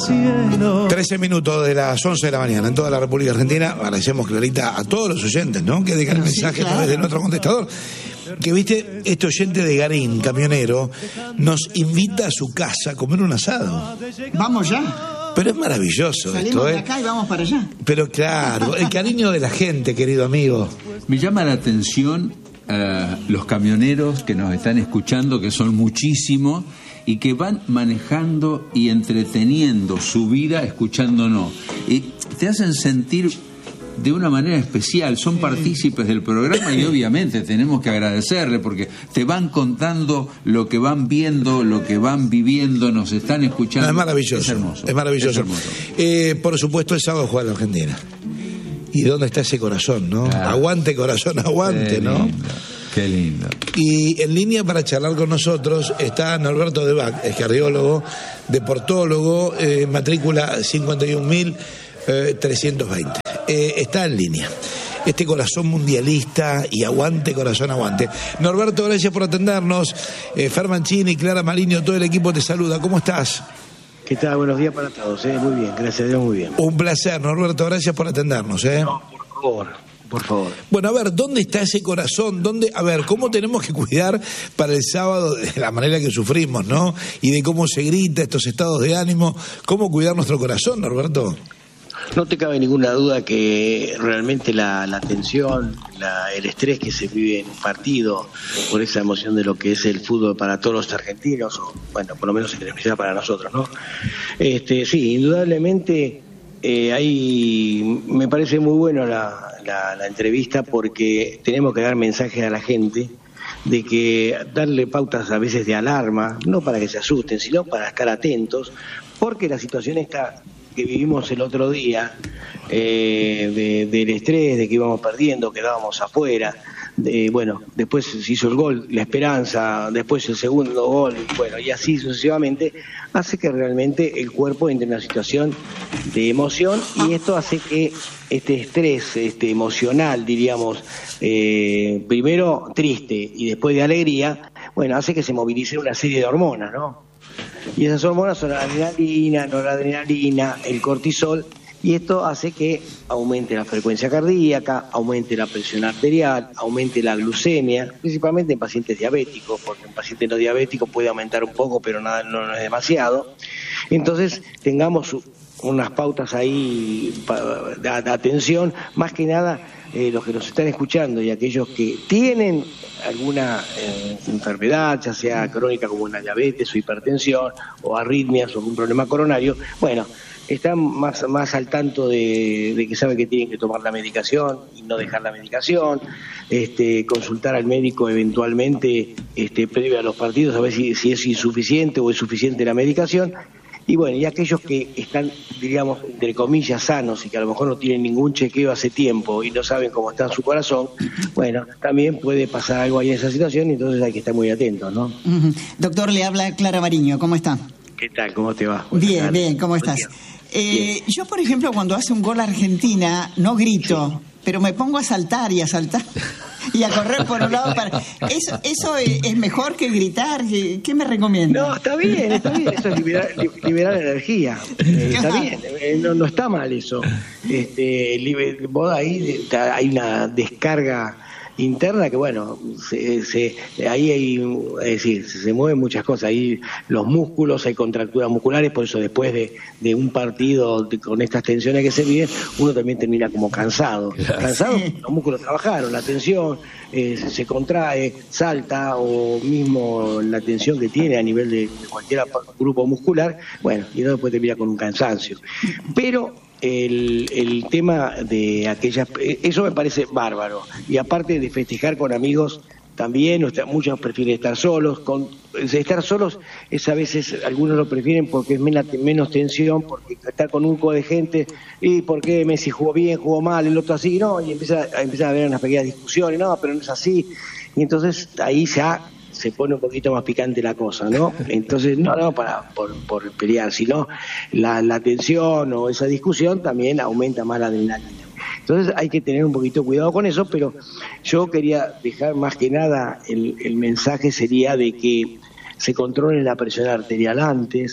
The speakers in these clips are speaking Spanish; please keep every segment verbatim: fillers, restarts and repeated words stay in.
cielo. trece minutos de las once de la mañana en toda la República Argentina. Agradecemos, Clarita, a todos los oyentes, ¿no? Que dejan el mensaje sí, claro. a través de nuestro contestador. Que viste, este oyente de Garín, camionero, nos invita a su casa a comer un asado. Vamos ya. Pero es maravilloso. Salimos esto, de ¿eh? acá y vamos para allá. Pero claro, el cariño de la gente, querido amigo. Me llama la atención uh, los camioneros que nos están escuchando, que son muchísimos, y que van manejando y entreteniendo su vida escuchándonos. Y te hacen sentir de una manera especial, son partícipes del programa y obviamente tenemos que agradecerle porque te van contando lo que van viendo, lo que van viviendo, nos están escuchando. No, es maravilloso, es hermoso. Es maravilloso. Es hermoso. Eh, por supuesto, el sábado juega la Argentina. ¿Y dónde está ese corazón, no? Claro. Aguante, corazón, aguante, Qué ¿no? Lindo. Qué lindo. Y en línea para charlar con nosotros está Norberto Debac, es cardiólogo, deportólogo, eh, matrícula cincuenta y un mil trescientos veinte. Eh, está en línea. Este corazón mundialista y aguante, corazón, aguante. Norberto, gracias por atendernos. Eh, Fer Mancini, Clara Maligno, todo el equipo te saluda. ¿Cómo estás? ¿Qué tal? Buenos días para todos. ¿eh? Muy bien, gracias a Dios, muy bien. Un placer, Norberto, gracias por atendernos. ¿eh? No, por favor, por favor. Bueno, a ver, ¿dónde está ese corazón? ¿Dónde, a ver, ¿cómo tenemos que cuidar para el sábado de la manera que sufrimos, ¿no? Y de cómo se grita, estos estados de ánimo. ¿Cómo cuidar nuestro corazón, Norberto? No te cabe ninguna duda que realmente la, la tensión, la, el estrés que se vive en un partido por esa emoción de lo que es el fútbol para todos los argentinos, o bueno, por lo menos en especial para nosotros, ¿no? Este, sí, indudablemente eh, ahí me parece muy bueno la, la, la entrevista porque tenemos que dar mensajes a la gente de que darle pautas a veces de alarma, no para que se asusten, sino para estar atentos, porque la situación está que vivimos el otro día, eh, de, del estrés, de que íbamos perdiendo, quedábamos afuera, de, bueno, después se hizo el gol, la esperanza, después el segundo gol, bueno, y así sucesivamente, hace que realmente el cuerpo entre en una situación de emoción y esto hace que este estrés este emocional, diríamos, eh, primero triste y después de alegría, bueno, hace que se movilice una serie de hormonas, ¿no? Y esas hormonas son la adrenalina, noradrenalina, el cortisol, y esto hace que aumente la frecuencia cardíaca, aumente la presión arterial, aumente la glucemia, principalmente en pacientes diabéticos, porque en pacientes no diabéticos puede aumentar un poco, pero nada, no, no es demasiado. Entonces, tengamos unas pautas ahí de atención, más que nada eh, los que nos están escuchando y aquellos que tienen alguna eh, enfermedad, ya sea crónica como una diabetes o hipertensión, o arritmias o algún problema coronario, bueno, están más, más al tanto de, de que saben que tienen que tomar la medicación y no dejar la medicación, este, consultar al médico eventualmente este, previo a los partidos a ver si, si es insuficiente o es suficiente la medicación. Y bueno, y aquellos que están, diríamos, entre comillas, sanos y que a lo mejor no tienen ningún chequeo hace tiempo y no saben cómo está su corazón, bueno, también puede pasar algo ahí en esa situación y entonces hay que estar muy atentos, ¿no? Uh-huh. Doctor, le habla Clara Maligno, ¿cómo está? ¿Qué tal? ¿Cómo te va? Bien, tardes. bien, ¿cómo estás? Eh, bien. Yo, por ejemplo, cuando hace un gol Argentina, no grito, sí. pero me pongo a saltar y a saltar y a correr por un lado para... ¿Eso, eso es mejor que gritar? ¿Qué, qué me recomienda? No, está bien, está bien, eso es liberar, liberar energía. Eh, está bien, eh, no, no está mal eso. Este, liber, vos ahí hay una descarga interna que bueno, se, se, ahí hay, es decir, se, se mueven muchas cosas, ahí los músculos, hay contracturas musculares, por eso después de, de un partido de, con estas tensiones que se viven, uno también termina como cansado. Cansado, los músculos trabajaron, la tensión eh, se, se contrae, salta, o mismo la tensión que tiene a nivel de, de cualquier grupo muscular, bueno, y después termina con un cansancio. Pero El, el tema de aquellas, eso me parece bárbaro, y aparte de festejar con amigos también, muchos prefieren estar solos, con, estar solos es a veces, algunos lo prefieren porque es menos, menos tensión, porque estar con un grupo de gente, y por qué Messi jugó bien, jugó mal, el otro así, no, y empieza, empieza a haber unas pequeñas discusiones, no, pero no es así, y entonces ahí ya se pone un poquito más picante la cosa, ¿no? Entonces, no, no para por, por pelear, sino la, la tensión o esa discusión también aumenta más la adrenalina. Entonces hay que tener un poquito cuidado con eso, pero yo quería dejar más que nada, el, el mensaje sería de que se controle la presión arterial antes,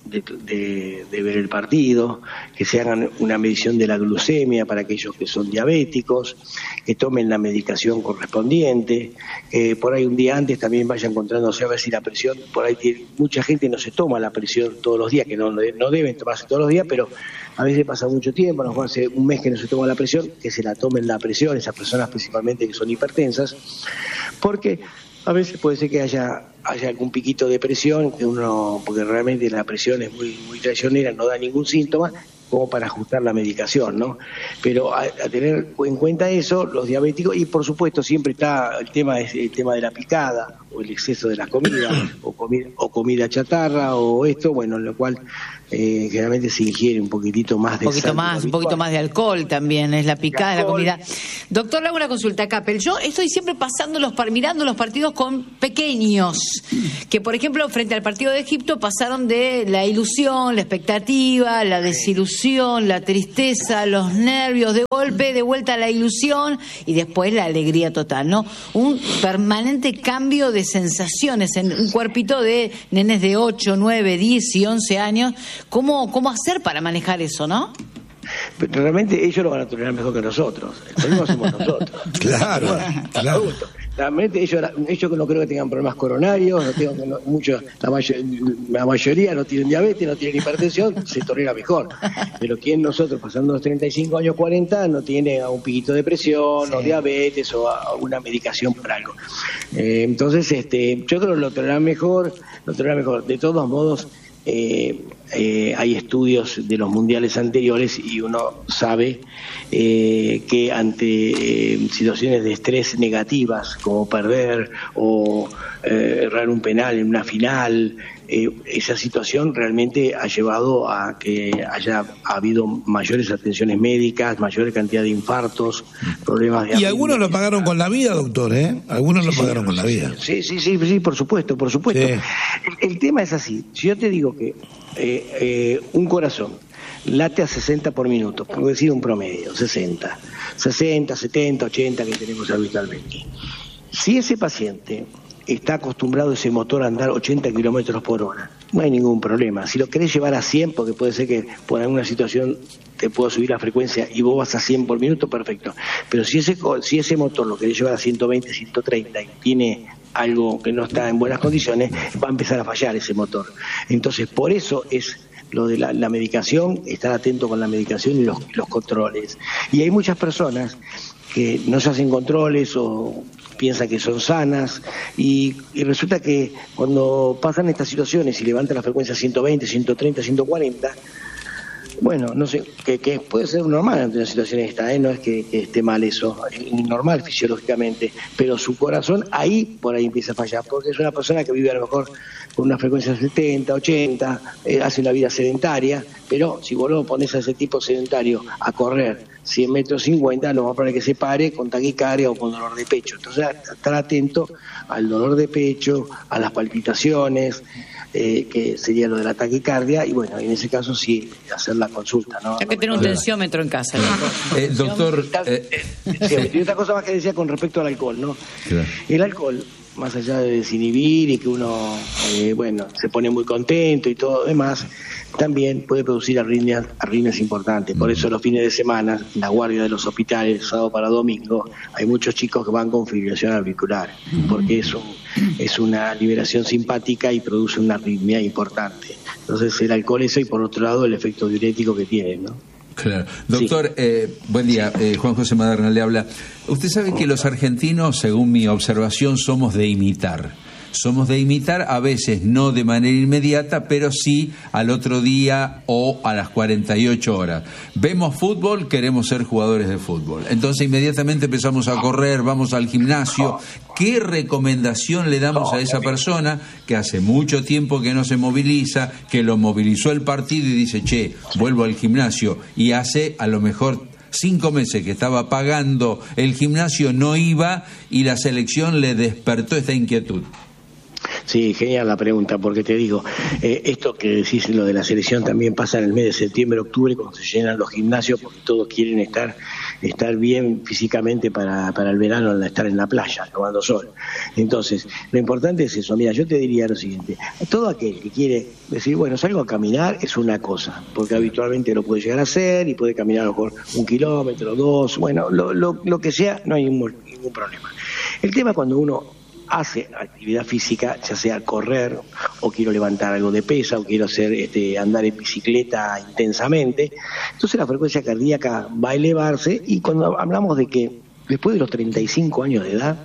de, de, de ver el partido, que se hagan una medición de la glucemia para aquellos que son diabéticos, que tomen la medicación correspondiente, que por ahí un día antes también vaya encontrándose a ver si la presión, por ahí tiene, mucha gente no se toma la presión todos los días, que no, no deben tomarse todos los días, pero a veces pasa mucho tiempo, a lo mejor hace un mes que no se toma la presión, que se la tomen la presión, esas personas principalmente que son hipertensas, porque a veces puede ser que haya haya algún piquito de presión, que uno, porque realmente la presión es muy muy traicionera, no da ningún síntoma, como para ajustar la medicación, ¿no? Pero a, a tener en cuenta eso, los diabéticos, y por supuesto siempre está el tema el tema de la picada, o el exceso de la comida, o comida, o comida chatarra, o esto, bueno, en lo cual eh, generalmente se ingiere un poquitito más de un poquito más, un poquito más de alcohol también, es la picada de la comida. Doctor, le hago una consulta, Capel. Yo estoy siempre pasando los mirando los partidos con pequeños, que por ejemplo frente al partido de Egipto pasaron de la ilusión, la expectativa, la desilusión, la tristeza, los nervios, de golpe, de vuelta a la ilusión y después la alegría total, ¿no? Un permanente cambio de sensaciones en un cuerpito de nenes de ocho, nueve, diez y once años. ¿Cómo, cómo hacer para manejar eso, no? Pero realmente ellos lo van a tolerar mejor que nosotros. El problema somos nosotros. Claro, claro. Realmente ellos, ellos no creo que tengan problemas coronarios, no tengo, no, mucho, la, mayor, la mayoría no tienen diabetes, no tienen hipertensión, se tolera mejor. Pero quien nosotros, pasando los treinta y cinco años, cuarenta, no tiene un piquito de presión, sí, o diabetes, o alguna medicación por algo. Eh, entonces, este, yo creo que lo toleran mejor, lo toleran mejor. De todos modos, Eh, eh, hay estudios de los mundiales anteriores y uno sabe eh, que ante eh, situaciones de estrés negativas como perder o eh, errar un penal en una final, eh, esa situación realmente ha llevado a que haya ha habido mayores atenciones médicas, mayor cantidad de infartos, problemas de... Y algunos lo pagaron con la vida, doctor, ¿eh? Algunos lo sí, pagaron sí, con la vida. Sí, sí, sí, sí, por supuesto, por supuesto. Sí. El, el tema es así, si yo te digo que eh, eh, un corazón late a sesenta por minuto, por decir un promedio, sesenta, sesenta, setenta, ochenta que tenemos habitualmente. Si ese paciente está acostumbrado ese motor a andar ochenta kilómetros por hora, no hay ningún problema. Si lo querés llevar a cien, porque puede ser que por alguna situación te pueda subir la frecuencia y vos vas a cien por minuto, perfecto. Pero si ese, si ese motor lo querés llevar a ciento veinte, ciento treinta y tiene algo que no está en buenas condiciones, va a empezar a fallar ese motor. Entonces, por eso es lo de la, la medicación, estar atento con la medicación y los, los controles. Y hay muchas personas que no se hacen controles o piensan que son sanas y, y resulta que cuando pasan estas situaciones y levantan la frecuencia ciento veinte, ciento treinta, ciento cuarenta, bueno, no sé, que, que puede ser normal ante una situación esta, ¿eh? No es que, que esté mal eso, es normal fisiológicamente, pero su corazón ahí, por ahí empieza a fallar, porque es una persona que vive a lo mejor con una frecuencia de setenta, ochenta, eh, hace una vida sedentaria, pero si vos lo pones a ese tipo sedentario a correr cien metros cincuenta, lo más probable es que se pare con taquicardia o con dolor de pecho. Entonces, estar atento al dolor de pecho, a las palpitaciones, eh, que sería lo de la taquicardia, y bueno, en ese caso sí, hacer la consulta, ¿no? Hay que tener un tensiómetro en casa. Eh, doctor... Eh, sí, y otra cosa más que decía con respecto al alcohol, ¿no? Claro. El alcohol, más allá de desinhibir y que uno, eh, bueno, se pone muy contento y todo lo demás, también puede producir arritmias, arritmias importantes. Por eso los fines de semana, la guardia de los hospitales, sábado para domingo, hay muchos chicos que van con fibrilación auricular, porque es, un, es una liberación simpática y produce una arritmia importante. Entonces el alcohol eso, y por otro lado el efecto diurético que tiene, ¿no? Claro. Doctor, sí. eh, buen día, eh, Juan José Maderna le habla. Usted sabe que los argentinos, según mi observación, somos de imitar. Somos de imitar, a veces no de manera inmediata, pero sí al otro día o a las cuarenta y ocho horas. Vemos fútbol, queremos ser jugadores de fútbol. Entonces inmediatamente empezamos a correr, vamos al gimnasio. ¿Qué recomendación le damos a esa persona que hace mucho tiempo que no se moviliza, que lo movilizó el partido y dice, che, vuelvo al gimnasio, y hace a lo mejor cinco meses que estaba pagando el gimnasio, no iba, y la selección le despertó esta inquietud? Sí, genial la pregunta, porque te digo, eh, esto que decís, lo de la selección, también pasa en el mes de septiembre, octubre, cuando se llenan los gimnasios, porque todos quieren estar estar bien físicamente para, para el verano, estar en la playa, tomando sol. Entonces, lo importante es eso. Mira, yo te diría lo siguiente, todo aquel que quiere decir, bueno, salgo a caminar, es una cosa, porque habitualmente lo puede llegar a hacer y puede caminar a lo mejor un kilómetro, dos, bueno, lo, lo, lo que sea, no hay ningún, ningún problema. El tema cuando uno hace actividad física, ya sea correr, o quiero levantar algo de pesa, o quiero hacer este, andar en bicicleta intensamente, entonces la frecuencia cardíaca va a elevarse, y cuando hablamos de que después de los treinta y cinco años de edad,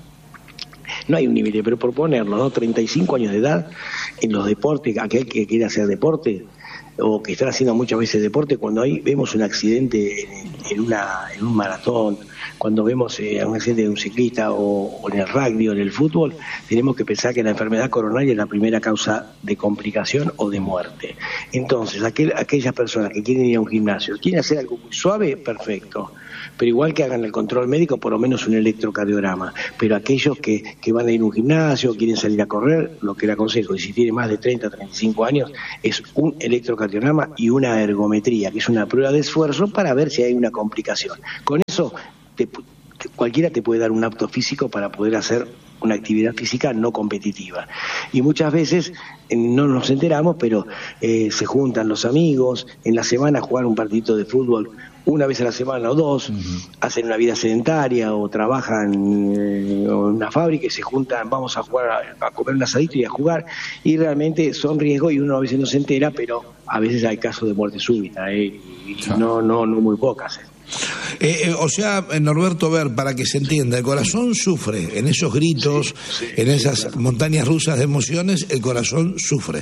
no hay un límite, pero por ponerlo, ¿no? treinta y cinco años de edad, en los deportes, aquel que quiere hacer deporte, o que están haciendo muchas veces deporte, cuando ahí vemos un accidente en, en, una, en un maratón, cuando vemos eh, un accidente de un ciclista o, o en el rugby o en el fútbol, tenemos que pensar que la enfermedad coronaria es la primera causa de complicación o de muerte. Entonces, aquel, aquellas personas que quieren ir a un gimnasio, quieren hacer algo muy suave, perfecto, pero igual que hagan el control médico, por lo menos un electrocardiograma. Pero aquellos que, que van a ir a un gimnasio, quieren salir a correr, lo que le aconsejo, y si tiene más de treinta, treinta y cinco años, es un electrocardiograma y una ergometría, que es una prueba de esfuerzo para ver si hay una complicación. Con eso, te, te, cualquiera te puede dar un apto físico para poder hacer una actividad física no competitiva. Y muchas veces eh, no nos enteramos, pero eh, se juntan los amigos, en la semana jugar un partidito de fútbol una vez a la semana o dos, uh-huh. hacen una vida sedentaria o trabajan eh, en una fábrica y se juntan, vamos a jugar, a, a comer un asadito y a jugar, y realmente son riesgos y uno a veces no se entera, pero a veces hay casos de muerte súbita, eh, y claro. no, no, no muy pocas. Eh. Eh, eh, o sea, Norberto, ver, para que se entienda, el corazón sufre en esos gritos, sí, sí, en esas sí, claro. montañas rusas de emociones, el corazón sufre.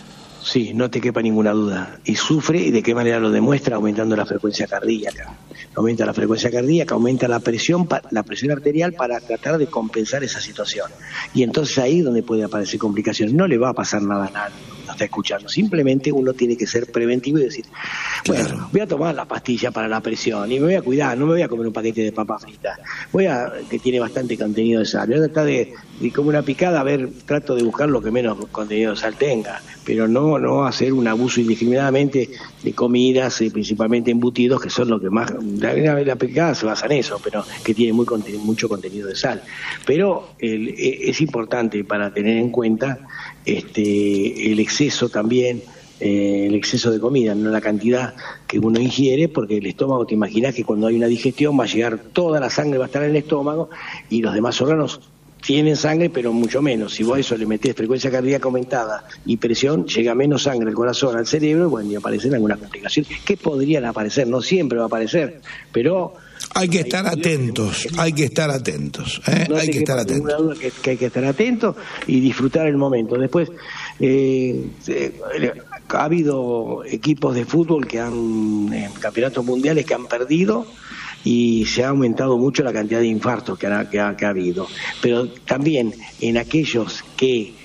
Sí, no te quepa ninguna duda. Y sufre, y de qué manera lo demuestra, aumentando la frecuencia cardíaca. Aumenta la frecuencia cardíaca, aumenta la presión, la presión arterial para tratar de compensar esa situación. Y entonces ahí es donde puede aparecer complicaciones. No le va a pasar nada a nadie, no está escuchando. Simplemente uno tiene que ser preventivo y decir, bueno, claro. voy a tomar la pastilla para la presión y me voy a cuidar, no me voy a comer un paquete de papas fritas. Voy a, que tiene bastante contenido de sal. Voy a tratar de, de como una picada, a ver, trato de buscar lo que menos contenido de sal tenga, pero no no hacer un abuso indiscriminadamente de comidas, eh, principalmente embutidos, que son lo que más, la, la picada se basa en eso, pero que tiene muy conten- mucho contenido de sal. Pero el, es importante para tener en cuenta este el exceso también, eh, el exceso de comida, no la cantidad que uno ingiere, porque el estómago, te imaginas que cuando hay una digestión va a llegar toda la sangre, va a estar en el estómago, y los demás órganos tienen sangre, pero mucho menos. Si vos a eso le metés frecuencia cardíaca aumentada y presión, llega menos sangre al corazón, al cerebro, y bueno, y aparecen algunas complicaciones que podrían aparecer, no siempre va a aparecer, pero hay que estar atentos, hay que estar atentos, ¿eh? no hay que estar atentos. Ninguna duda que, que hay que estar atentos y disfrutar el momento. Después, eh, eh, ha habido equipos de fútbol que han, en campeonatos mundiales, que han perdido, y se ha aumentado mucho la cantidad de infartos que ha, que ha, que ha habido. Pero también en aquellos que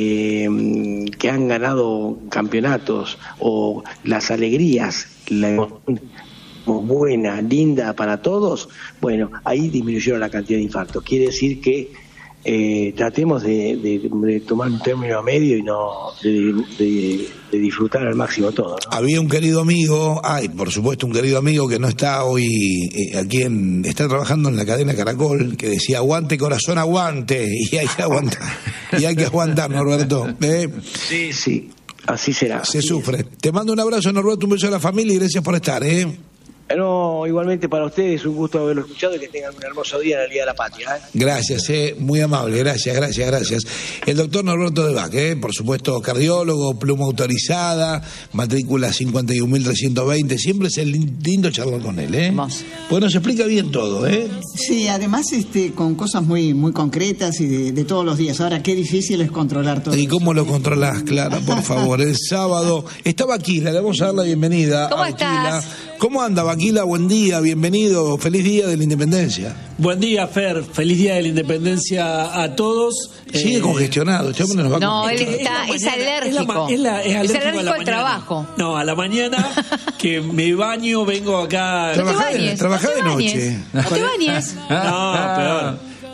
eh, que han ganado campeonatos, o las alegrías, la emoción buena, linda para todos, bueno, ahí disminuyó la cantidad de infartos. Quiere decir que eh, tratemos de, de, de tomar un término medio y no de, de, de disfrutar al máximo todo, ¿no? Había un querido amigo, hay por supuesto un querido amigo que no está hoy eh, aquí, en, está trabajando en la cadena Caracol, que decía, aguante corazón, aguante, y hay que aguantar, y hay que aguantar, Norberto. ¿eh? Sí, sí, así será. Se así sufre. Es. Te mando un abrazo, Norberto, un beso a la familia y gracias por estar, ¿eh? No, igualmente para ustedes, un gusto haberlo escuchado y que tengan un hermoso día en el Día de la Patria. ¿eh? Gracias, eh, muy amable, gracias, gracias, gracias. El doctor Norberto de Bac, eh, por supuesto, cardiólogo, pluma autorizada, matrícula cincuenta y un mil trescientos veinte, siempre es el lindo charlar con él, ¿eh? Más. Pues nos explica bien todo, ¿eh? Sí, además este, con cosas muy muy concretas y de, de todos los días. Ahora, qué difícil es controlar todo. ¿Y cómo lo controlás, Clara, por favor? El sábado estaba Aquila, le vamos a dar la bienvenida. ¿Cómo Aquila. estás? ¿Cómo anda, Aquila? Buen día, bienvenido, feliz día de la Independencia. Buen día, Fer, feliz día de la Independencia a todos. Sigue eh, congestionado, este hombre nos va a No, él es, está, es, es alérgico. Es, la, es, la, es, es alérgico, alérgico al trabajo. No, a la mañana que me baño, vengo acá. Trabajá de, trabajá no de noche. No te bañes. No, peor.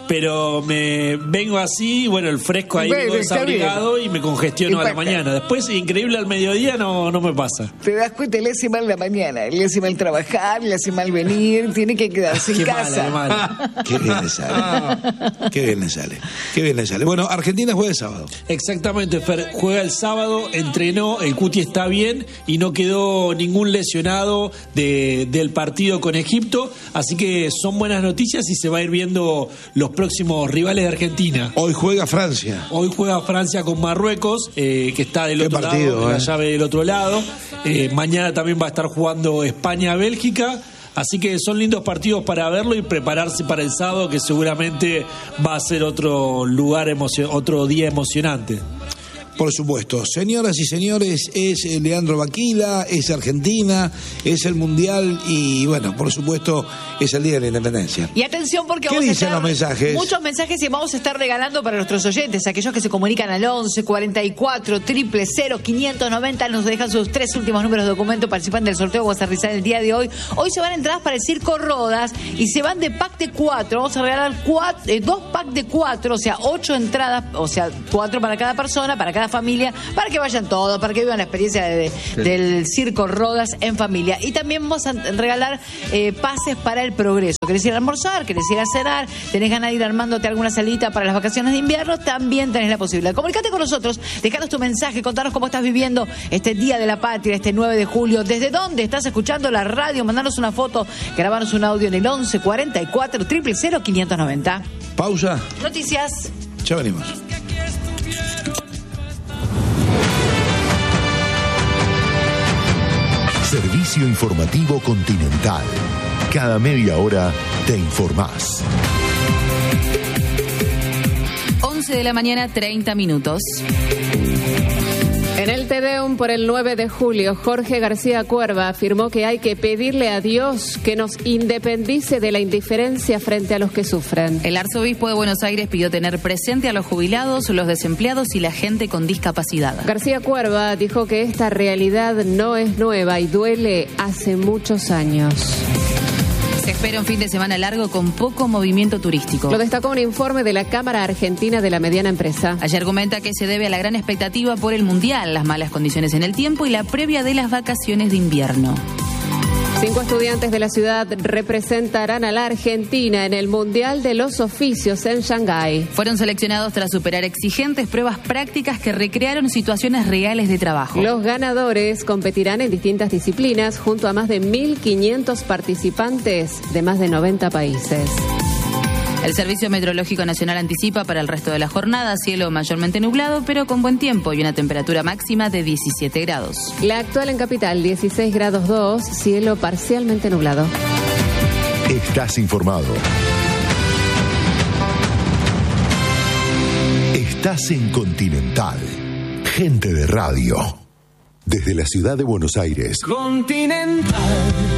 pero me vengo así, bueno, el fresco ahí, Bueno, vengo está desabrigado y me congestiono a la Impacta. mañana. Después, increíble al mediodía, no, no me pasa. Te das cuenta, le hace mal la mañana, le hace mal trabajar, le hace mal venir, tiene que quedarse en Qué casa. mala, qué mala. Qué bien le sale. Qué bien le sale. Qué bien le sale. Bueno, Argentina juega el sábado. Exactamente, Fer, juega el sábado, entrenó, el Cuti está bien y no quedó ningún lesionado de, del partido con Egipto, así que son buenas noticias y se va a ir viendo los próximos rivales de Argentina. Hoy juega Francia. Hoy juega Francia con Marruecos, eh, que está del Qué otro partido, lado, en eh. la llave del otro lado. Eh, mañana también va a estar jugando España-Bélgica. Así que son lindos partidos para verlo y prepararse para el sábado, que seguramente va a ser otro lugar, emocio- otro día emocionante. Por supuesto. Señoras y señores, es Leandro Baquila, es Argentina, es el Mundial y, bueno, por supuesto, es el Día de la Independencia. Y atención porque ¿Qué vamos a dicen estar, los mensajes? muchos mensajes y vamos a estar regalando para nuestros oyentes, aquellos que se comunican al once cuarenta y cuatro cero cero quinientos noventa, nos dejan sus tres últimos números de documento, participan del sorteo que vamos a realizar el día de hoy. Hoy se van entradas para el Circo Rodas y se van de pack de cuatro, vamos a regalar cuatro, eh, dos packs de cuatro, o sea, ocho entradas, o sea, cuatro para cada persona, para cada familia, para que vayan todos, para que vivan la experiencia de, de, del Circo Rodas en familia. Y también vamos a regalar eh, pases para el Progreso. ¿Querés ir a almorzar? ¿Querés ir a cenar? ¿Tenés ganas de ir armándote alguna salita para las vacaciones de invierno? También tenés la posibilidad. Comunicate con nosotros, dejanos tu mensaje, contanos cómo estás viviendo este Día de la Patria, este nueve de julio. ¿Desde dónde estás escuchando la radio? Mandanos una foto, grabanos un audio en el once cuarenta y cuatro cero cero quinientos noventa. Pausa. Noticias. Ya venimos. Servicio informativo Continental. Cada media hora te informás. once de la mañana, treinta minutos. En el Te Deum por el nueve de julio, Jorge García Cuerva afirmó que hay que pedirle a Dios que nos independice de la indiferencia frente a los que sufren. El arzobispo de Buenos Aires pidió tener presente a los jubilados, los desempleados y la gente con discapacidad. García Cuerva dijo que esta realidad no es nueva y duele hace muchos años. Se espera un fin de semana largo con poco movimiento turístico. Lo destacó un informe de la Cámara Argentina de la Mediana Empresa. Allí argumenta que se debe a la gran expectativa por el Mundial, las malas condiciones en el tiempo y la previa de las vacaciones de invierno. Cinco estudiantes de la ciudad representarán a la Argentina en el Mundial de los Oficios en Shanghái. Fueron seleccionados tras superar exigentes pruebas prácticas que recrearon situaciones reales de trabajo. Los ganadores competirán en distintas disciplinas junto a más de mil quinientos participantes de más de noventa países. El Servicio Meteorológico Nacional anticipa para el resto de la jornada cielo mayormente nublado, pero con buen tiempo y una temperatura máxima de diecisiete grados. La actual en Capital, dieciséis grados dos, cielo parcialmente nublado. Estás informado. Estás en Continental. Gente de radio. Desde la ciudad de Buenos Aires. Continental.